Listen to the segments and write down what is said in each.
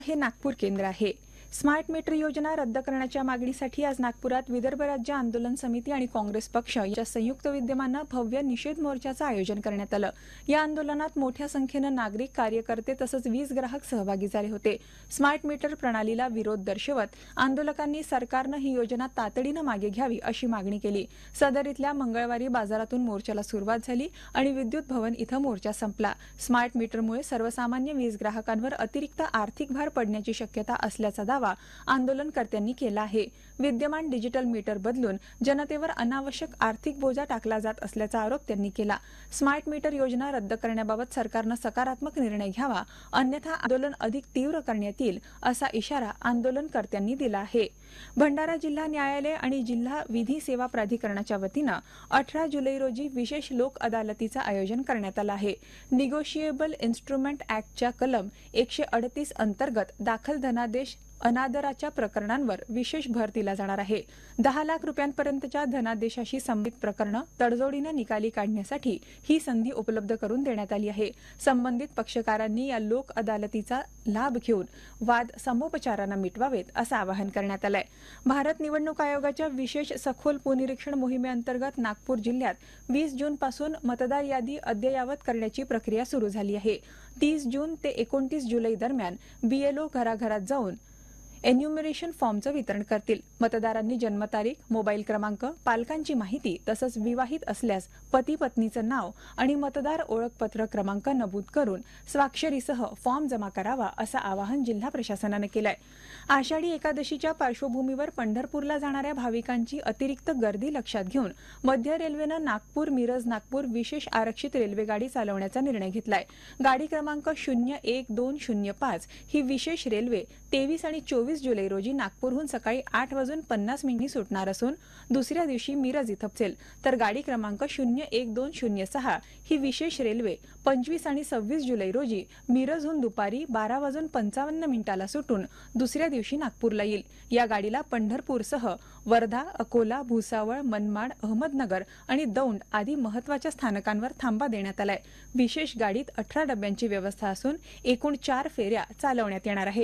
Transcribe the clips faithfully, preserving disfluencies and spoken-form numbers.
हे नागपूर केंद्र आहे। स्मार्ट मीटर योजना रद्द करण्याच्या मागणीसाठी आज नागपुरात विदर्भ राज्य आंदोलन समिती आणि काँग्रेस पक्ष यांच्या संयुक्त विद्यमानं भव्य निषेध मोर्चाचं आयोजन करण्यात आलं। या आंदोलनात मोठ्या संख्येनं नागरिक, कार्यकर्ते तसंच वीज ग्राहक सहभागी झाले होते। स्मार्ट मीटर प्रणालीला विरोध दर्शवत आंदोलकांनी सरकारनं ही योजना तातडीनं मागे घ्यावी अशी मागणी केली। सदरीतल्या मंगळवारी बाजारातून मोर्चाला सुरुवात झाली आणि विद्युत भवन इथं मोर्चा संपला। स्मार्ट मीटरमुळे सर्वसामान्य वीज ग्राहकांवर अतिरिक्त आर्थिक भार पडण्याची शक्यता असल्याचा दावा आंदोलनकर्त्यांनी केला आहे। विद्यमान डिजिटल मीटर बदलून जनतेवर अनावश्यक आर्थिक बोजा टाकला जात असल्याचा आरोप त्यांनी केला। स्मार्ट मीटर योजना रद्द करण्याबाबत सरकारनं सकारात्मक निर्णय घ्यावा, अन्यथा आंदोलन अधिक तीव्र करण्यात येईल असा इशारा आंदोलनकर्त्यांनी दिला आहे। भंडारा जिल्हा न्यायालय आणि जिल्हा विधी सेवा प्राधिकरणाच्या वतीनं अठरा जुलै रोजी विशेष लोक अदालतीचं आयोजन करण्यात आलं आहे। निगोशिएबल इन्स्ट्रुमेंट ऍक्टच्या कलम एकशे अडतीस अंतर्गत दाखल धनादेश अनादराच्या प्रकरणांवर विशेष भर दिला जाणार आहे। दहा लाख रुपयांपर्यंतच्या धनादेशाशी संबंधित प्रकरणं तडजोडीनं निकाली काढण्यासाठी ही संधी उपलब्ध करून देण्यात आली आहे। संबंधित पक्षकारांनी या लोक अदालतीचा लाभ घेऊन वाद समोपचारानं मिटवावेत असं आवाहन करण्यात आलंय। भारत निवडणूक आयोगाच्या विशेष सखोल पुनरीक्षण मोहिमेअंतर्गत नागपूर जिल्ह्यात वीस जून पासून मतदार यादी अद्ययावत करण्याची प्रक्रिया सुरू झाली आहे। तीस जून ते एकोणतीस जुलै दरम्यान बीएलओ घराघरात जाऊन एन्युमरेशन फॉर्मचं वितरण करतील। मतदारांनी जन्मतारीख, मोबाईल क्रमांक, पालकांची माहिती तसंच विवाहित असल्यास पती पत्नीचं नाव आणि मतदार ओळखपत्र क्रमांक नमूद करून स्वाक्षरीसह फॉर्म जमा करावा असं आवाहन जिल्हा प्रशासनानं केलंय। आषाढी एकादशीच्या पार्श्वभूमीवर पंढरपूरला जाणाऱ्या भाविकांची अतिरिक्त गर्दी लक्षात घेऊन मध्य रेल्वेनं नागपूर मिरज नागपूर विशेष आरक्षित रेल्वेगाडी चालवण्याचा निर्णय घेतलाय। गाडी क्रमांक शून्य एक दोन शून्य पाच ही विशेष रेल्वे तेवीस आणि चोवीस जुलै रोजी नागपूरहून सकाळी आठ वाजून पन्नास मिनिटांनी सुटणार असून दुसऱ्या दिवशी मिरज इथं पोहोचेल, तर गाडी क्रमांक शून्य एक दोन शून्य सहा ही विशेष रेल्वे पंचवीस आणि सव्वीस जुलै रोजी मिरजहून दुपारी बारा वाजून पंचावन्न मिनिटाला सुटून दुसऱ्या दिवशी नागपूरला येईल। या गाडीला पंढरपूरसह वर्धा, अकोला, भुसावळ, मनमाड, अहमदनगर आणि दौंड आदी महत्वाच्या स्थानकांवर थांबा देण्यात आलाय। विशेष गाडीत अठरा डब्यांची व्यवस्था असून एकूण चार फेऱ्या चालवण्यात येणार आहे।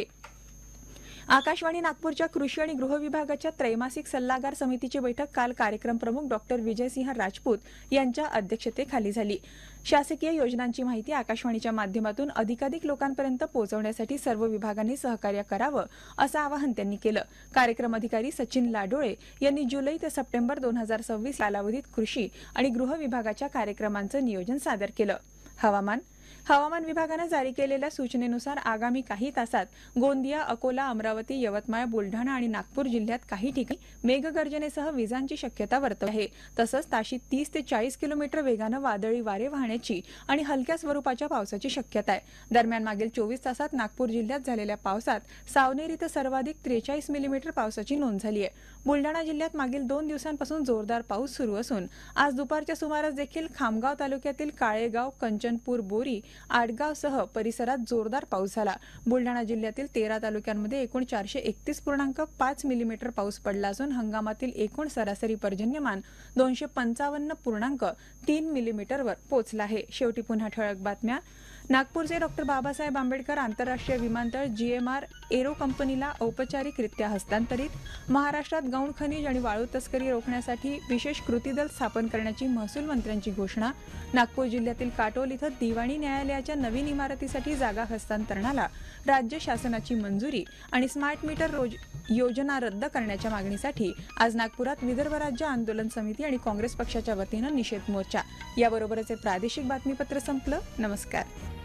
आकाशवाणी नागपूरच्या कृषी आणि गृह विभागाच्या त्रैमासिक सल्लागार समितीची बैठक काल कार्यक्रम प्रमुख डॉक्टर विजयसिंह राजपूत यांच्या अध्यक्षतेखाली झाली। शासकीय योजनांची माहिती आकाशवाणीच्या माध्यमातून अधिकाधिक लोकांपर्यंत पोहोचवण्यासाठी सर्व विभागांनी सहकार्य करावं असं आवाहन त्यांनी केलं। कार्यक्रम अधिकारी सचिन लाडोळे यांनी जुलै ते सप्टेंबर दोन हजार सव्वीस कालावधीत कृषी आणि गृह विभागाच्या कार्यक्रमांचं नियोजन सादर केलं। हवामान हवामान विभागानं जारी केलेल्या सूचनेनुसार आगामी काही तासात गोंदिया, अकोला, अमरावती, यवतमाळ, बुलढाणा आणि नागपूर जिल्ह्यात काही ठिकाणी मेघगर्जनेसह विजांची शक्यता वर्तवली आहे। तसंच ताशी तीस ते चाळीस किलोमीटर वेगानं वादळी वारे वाहण्याची आणि हलक्या स्वरूपाच्या पावसाची शक्यता आहे। दरम्यान मागील चोवीस तासात नागपूर जिल्ह्यात झालेल्या पावसात सावनेर इथं सर्वाधिक त्रेचाळीस मिलीमीटर पावसाची नोंद झाली आहे। बुलढाणा जिल्ह्यात मागील दोन दिवसांपासून जोरदार पाऊस सुरू असून आज दुपारच्या सुमारास देखील खामगाव तालुक्यातील काळेगाव, कंचनपूर, बोरी, आडगावसह परिसरात जोरदार पाऊस झाला। बुलढाणा जिल्ह्यातील तेरा तालुक्यांमध्ये एकूण चारशे एकतीस पूर्णांक पाच मिलीमीटर पाऊस पडला असून हंगामातील एकूण सरासरी पर्जन्यमान दोनशे पंचावन्न पूर्णांक तीन मिलीमीटरवर पोहोचला आहे। शेवटी पुन्हा ठळक बातम्या। नागपूरचे डॉक्टर बाबासाहेब आंबेडकर आंतरराष्ट्रीय विमानतळ जीएमआर एरो कंपनीला औपचारिकरित्या हस्तांतरित। महाराष्ट्रात गौण खनिज आणि वाळू तस्करी रोखण्यासाठी विशेष कृती दल स्थापन करण्याची महसूल मंत्र्यांची घोषणा। नागपूर जिल्ह्यातील काटोल इथं दिवाणी न्यायालयाच्या नवीन इमारतीसाठी जागा हस्तांतरणाला राज्य शासनाची मंजुरी आणि स्मार्ट मीटर रोज योजना रद्द करण्याच्या मागणीसाठी आज नागपुरात विदर्भ राज्य आंदोलन समिती आणि काँग्रेस पक्षाच्या वतीनं निषेध मोर्चा। याबरोबरच हे प्रादेशिक बातमीपत्र संपलं। नमस्कार।